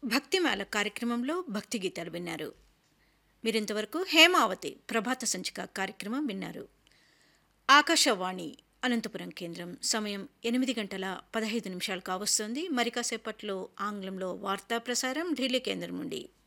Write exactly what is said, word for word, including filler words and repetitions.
భక్తిమాల కార్యక్రమంలో భక్తి గీతాలు విన్నారు. మీరింతవరకు హేమావతి ప్రభాత సంచిక కార్యక్రమం విన్నారు. ఆకాశవాణి అనంతపురం కేంద్రం. సమయం ఎనిమిది గంటల పదహైదు నిమిషాలు కావస్తోంది. మరి కాసేపట్లో ఆంగ్లంలో వార్తా ప్రసారం ఢిల్లీ కేంద్రం నుండి.